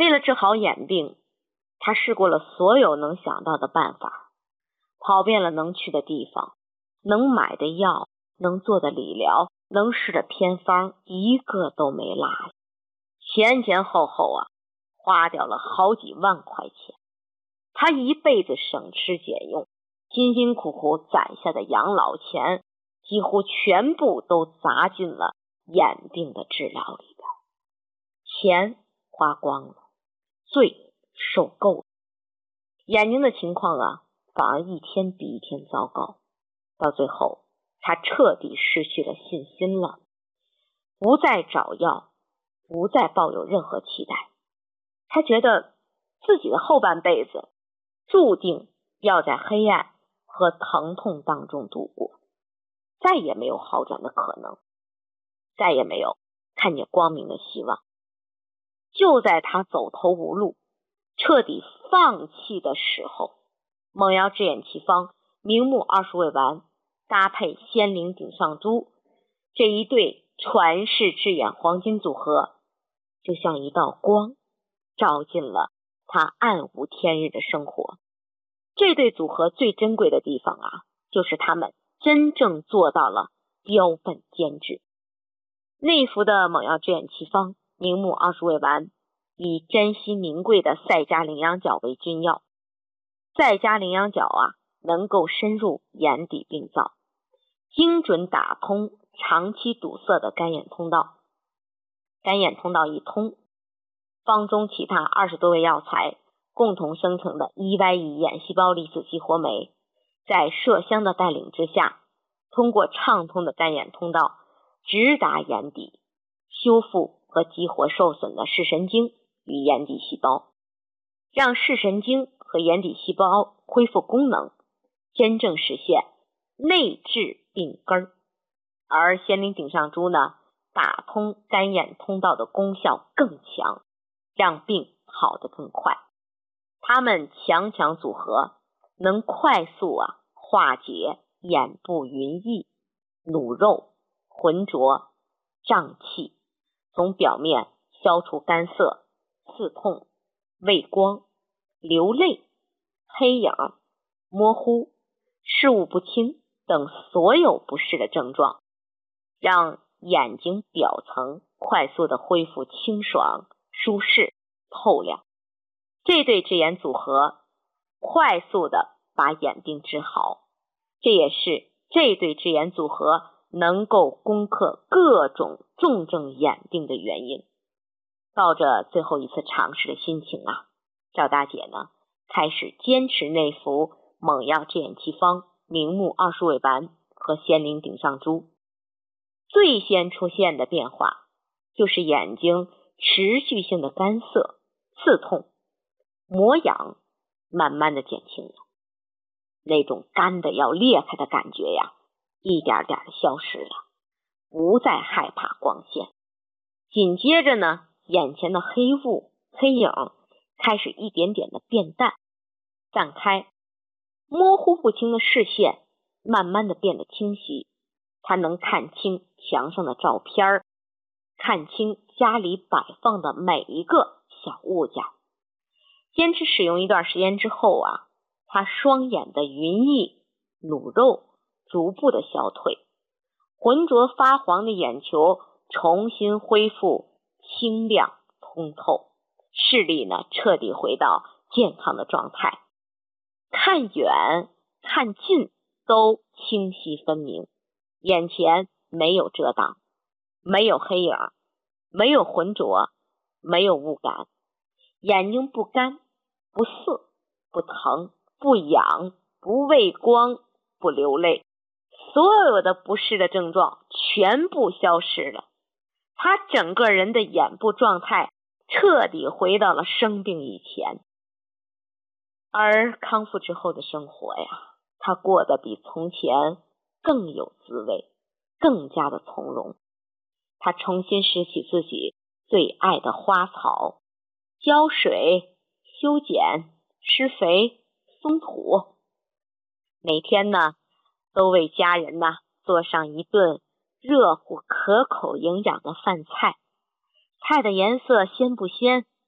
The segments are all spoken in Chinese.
为了治好眼病，他试过了所有能想到的办法，跑遍了能去的地方，能买的药，能做的理疗，能试的偏方，一个都没落下。前前后后花掉了好几万块钱。他一辈子省吃俭用，辛辛苦苦攒下的养老钱，几乎全部都砸进了眼病的治疗里边。钱花光了，罪受够了，眼睛的情况反而一天比一天糟糕。到最后，他彻底失去了信心了，不再找药，不再抱有任何期待。他觉得自己的后半辈子注定要在黑暗和疼痛当中度过，再也没有好转的可能，再也没有看见光明的希望。就在他走投无路，彻底放弃的时候，猛药制眼奇方、明目20味丸搭配仙灵顶上珠，这一对传世治眼黄金组合，就像一道光，照进了他暗无天日的生活。这对组合最珍贵的地方就是他们真正做到了标本兼治。内服的猛药治眼奇方、明目20味丸以珍稀名贵的赛迦羚羊角为君药。赛迦羚羊角能够深入眼底病灶，精准打通长期堵塞的干眼通道。干眼通道一通，方中其他20多味药材共同生成的1Y1眼细胞离子激活酶，在麝香的带领之下，通过畅通的干眼通道直达眼底，修复和激活受损的视神经与眼底细胞，让视神经和眼底细胞恢复功能，真正实现内治病根儿。而仙灵顶上珠呢，打通干眼通道的功效更强，让病好得更快。它们强强组合，能快速化解眼部云翳、努肉、浑浊、胀气，从表面消除干涩、刺痛、畏光、流泪、黑影、模糊、视物不清等所有不适的症状，让眼睛表层快速的恢复清爽、舒适、透亮。这对治眼组合快速的把眼病治好，这也是这对治眼组合能够攻克各种重症眼病的原因。抱着最后一次尝试的心情赵大姐呢，开始坚持内服猛药治眼奇方、明目20味丸和仙灵顶上珠。最先出现的变化就是眼睛持续性的干涩、刺痛、磨痒慢慢的减轻了，那种干的要裂开的感觉一点点的消失了，不再害怕光线。紧接着呢，眼前的黑雾、黑影开始一点点的变淡、散开，模糊不清的视线慢慢的变得清晰。他能看清墙上的照片，看清家里摆放的每一个小物件。坚持使用一段时间之后他双眼的云翳、努肉逐步的消退，浑浊发黄的眼球重新恢复清亮通透，视力呢彻底回到健康的状态，看远看近都清晰分明，眼前没有遮挡，没有黑影，没有浑浊，没有雾感，眼睛不干、不涩、不疼、不痒、不畏光、不流泪，所有的不适的症状全部消失了。他整个人的眼部状态彻底回到了生病以前。而康复之后的生活他过得比从前更有滋味，更加的从容。他重新拾起自己最爱的花草，浇水、修剪、施肥、松土，每天呢都为家人做上一顿热乎可口营养的饭菜。菜的颜色鲜不鲜，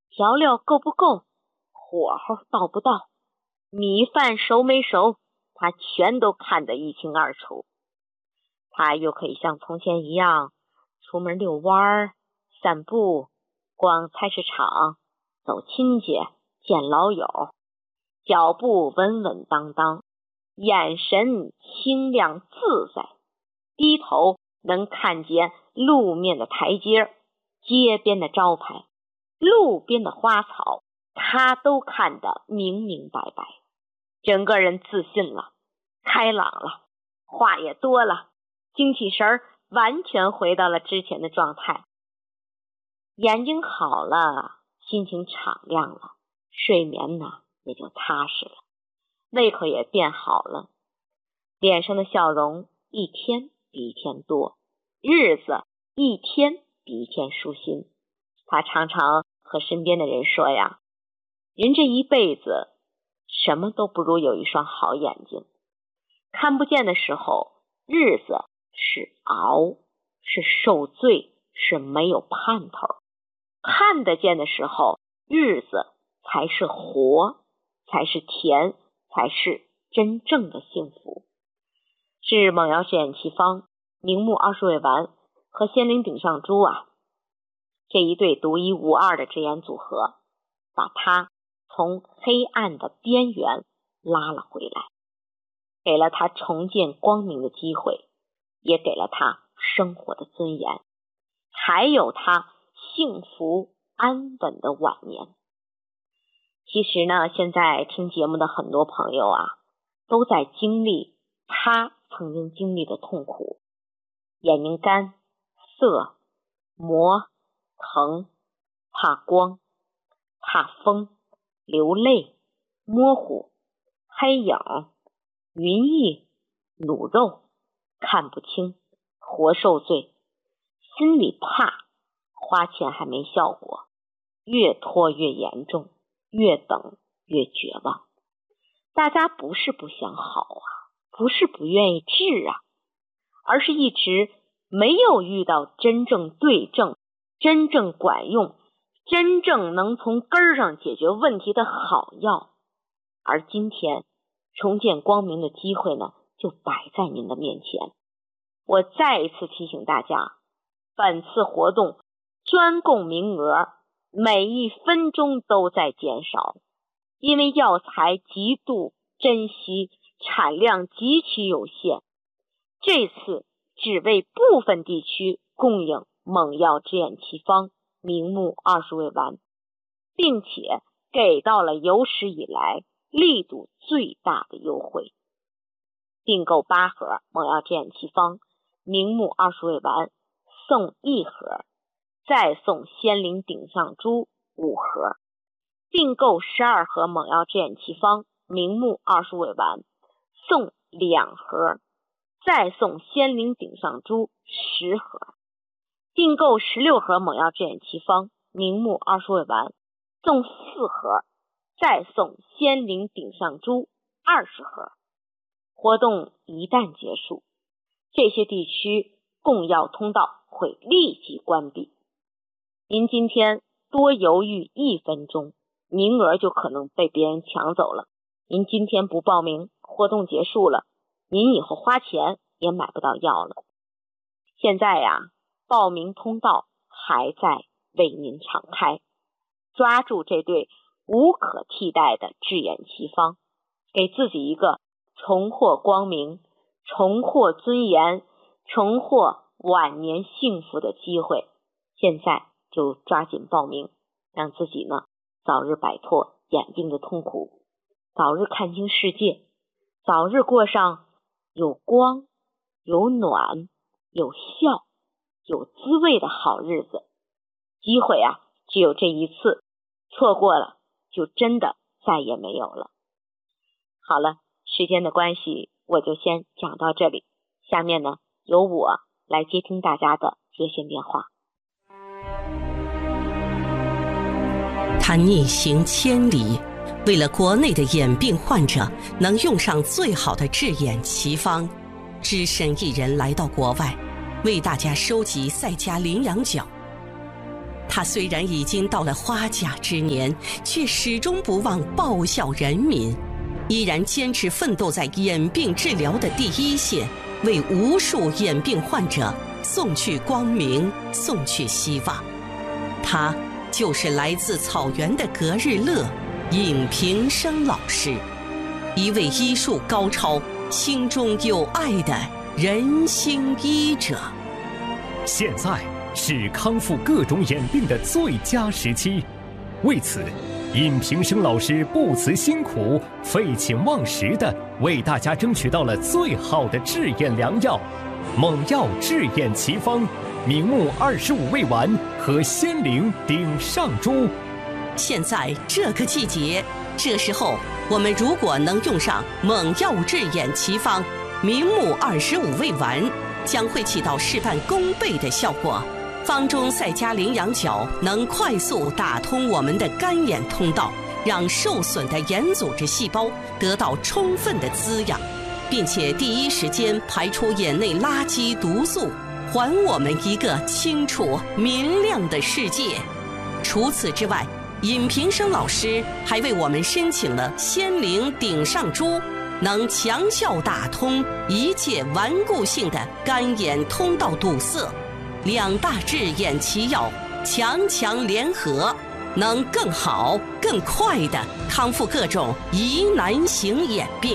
调料够不够，火候到不到，米饭熟没熟，他全都看得一清二楚。他又可以像从前一样出门遛弯、散步、逛菜市场、走亲戚、见老友，脚步稳稳当当，眼神清亮自在，低头能看见路面的台阶、街边的招牌、路边的花草，他都看得明明白白。整个人自信了，开朗了，话也多了，精气神完全回到了之前的状态。眼睛好了，心情敞亮了，睡眠呢也就踏实了，胃口也变好了，脸上的笑容一天比一天多，日子一天比一天舒心。他常常和身边的人说呀，人这一辈子什么都不如有一双好眼睛。看不见的时候，日子是熬，是受罪，是没有盼头。看得见的时候，日子才是活，才是甜，才是真正的幸福。是蒙瑶制眼奇方、明目20味丸和仙灵顶上珠这一对独一无二的制眼组合，把它从黑暗的边缘拉了回来，给了他重见光明的机会，也给了他生活的尊严，还有他幸福安稳的晚年。其实呢，现在听节目的很多朋友都在经历他曾经经历的痛苦，眼睛干、涩、磨、疼、怕光、怕风、流泪、模糊、黑影、云翳、卤肉、看不清、活受罪，心里怕，花钱还没效果，越拖越严重，越等越绝望。大家不是不想好不是不愿意治而是一直没有遇到真正对症、真正管用、真正能从根上解决问题的好药。而今天重见光明的机会呢，就摆在您的面前。我再一次提醒大家，本次活动专供名额每1分钟都在减少，因为药材极度珍惜，产量极其有限，这次只为部分地区供应蒙药制眼奇方、明目20味丸，并且给到了有史以来力度最大的优惠。订购8盒蒙药制眼奇方、明目20味丸，送1盒，再送仙灵顶上珠5盒。订购12盒蒙药制眼奇方、明目20味丸，送2盒，再送仙灵顶上珠10盒。订购16盒蒙药制眼奇方、明目20味丸，送4盒，再送仙灵顶上珠20盒。活动一旦结束，这些地区供药通道会立即关闭。您今天多犹豫1分钟，名额就可能被别人抢走了。您今天不报名，活动结束了，您以后花钱也买不到药了。现在报名通道还在为您敞开，抓住这对无可替代的制眼奇方，给自己一个重获光明、重获尊严、重获晚年幸福的机会。现在就抓紧报名，让自己呢早日摆脱眼病的痛苦，早日看清世界，早日过上有光、有暖、有笑、有滋味的好日子。机会只有这一次，错过了就真的再也没有了。好了，时间的关系，我就先讲到这里。下面呢，由我来接听大家的热线电话。 他逆行千里，为了国内的眼病患者能用上最好的制眼奇方，只身一人来到国外，为大家收集赛迦羚羊角。 他虽然已经到了花甲之年，却始终不忘报效人民，依然坚持奋斗在眼病治疗的第一线，为无数眼病患者送去光明，送去希望。他就是来自草原的格日乐尹平生老师，一位医术高超、心中有爱的人心医者。 现在是康复各种眼病的最佳时期，为此，尹平生老师不辞辛苦、废寝忘食地为大家争取到了最好的治眼良药——猛药治眼奇方、明目25味丸和仙灵顶上珠。 现在这个季节，这时候我们如果能用上猛药治眼奇方、明目25味丸，将会起到事半功倍的效果。方中再加羚羊角，能快速打通我们的干眼通道，让受损的眼组织细胞得到充分的滋养，并且第一时间排出眼内垃圾毒素，还我们一个清楚明亮的世界。除此之外，尹平生老师还为我们申请了仙灵顶上珠，能强效打通一切顽固性的干眼通道堵塞。两大治眼奇药强强联合，能更好、更快地康复各种疑难型眼病。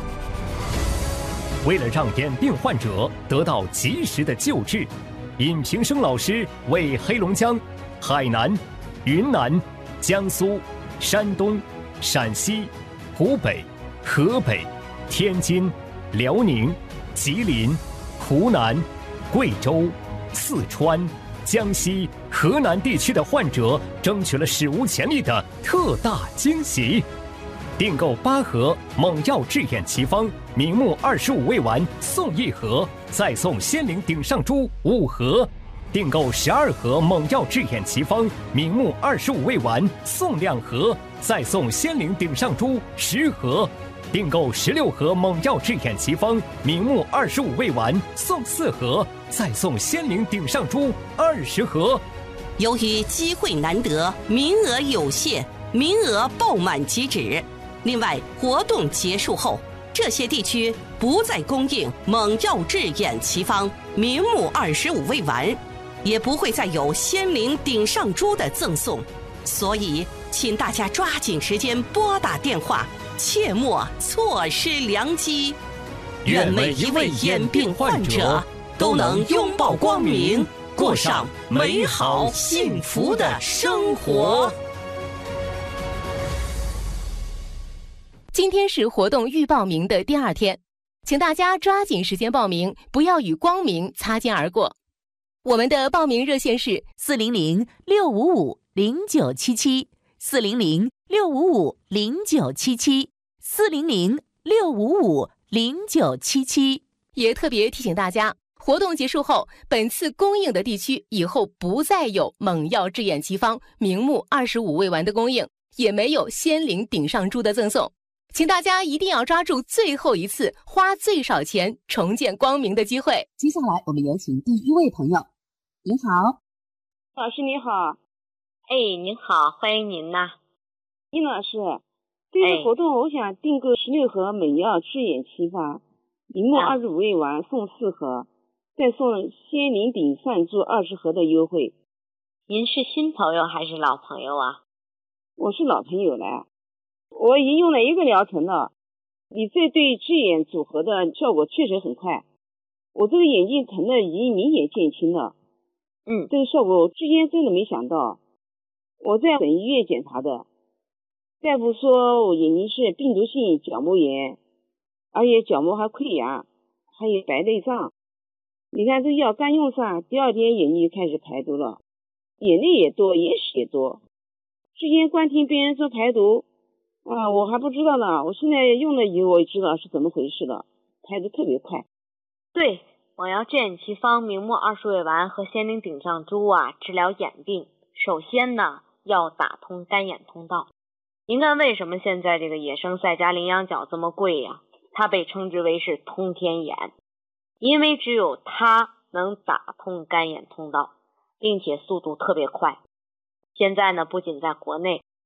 为了让眼病患者得到及时的救治，尹平生老师为黑龙江、海南、云南、江苏、山东、陕西、湖北、河北、天津、辽宁、吉林、湖南、贵州、四川、江西、河南地区的患者争取了史无前例的特大惊喜。订购8盒猛药治眼奇方、明目25味丸送1盒，再送仙灵顶上珠5盒。订购12盒猛药治眼奇方、明目25味丸送2盒，再送仙灵顶上珠10盒。订购16盒猛药治眼奇方、明目25味丸送4盒，再送仙灵顶上珠20盒。 由于机会难得，名额有限，名额爆满即止。另外，活动结束后，这些地区不再供应猛药治眼奇方、明目25味丸，也不会再有仙灵顶上珠的赠送，所以请大家抓紧时间拨打电话，切莫错失良机。愿每一位眼病患者都能拥抱光明，过上美好幸福的生活。 今天是活动预报名的第2天，请大家抓紧时间报名，不要与光明擦肩而过。我们的报名热线是 400-655-0977，400-655-0977。也特别提醒大家，活动结束后，本次供应的地区以后不再有猛药治眼奇方、明目25味丸的供应，也没有仙灵顶上珠的赠送。请大家一定要抓住最后一次花最少钱重见光明的机会。 接下来我们有请第1位朋友。您好， 老师你好。 您好，欢迎您呐。 殷老师，这次活动我想订购16盒猛药治眼奇方、明目25味丸送4盒，再送仙灵顶上珠20盒的优惠。 您是新朋友还是老朋友啊？ 我是老朋友了，我已经用了1个疗程了，你这对治眼组合的效果确实很快，我这个眼睛疼的已经明显减轻了。这个效果我之前真的没想到。我在本医院检查的，大夫说我眼睛是病毒性角膜炎，而且角膜还溃疡，还有白内障。你看这药刚用上，第2天眼睛就开始排毒了，眼泪也多，眼屎也多。之前光听别人说排毒我还不知道呢，我现在用了以后我知道是怎么回事了，排毒特别快。 对，猛药治眼奇方、明目20味丸和仙灵顶上珠治疗眼病，首先呢要打通干眼通道。您看为什么现在这个野生赛加羚羊角这么贵呀？它被称之为是通天眼，因为只有它能打通干眼通道，并且速度特别快， 现在呢，不仅在国内，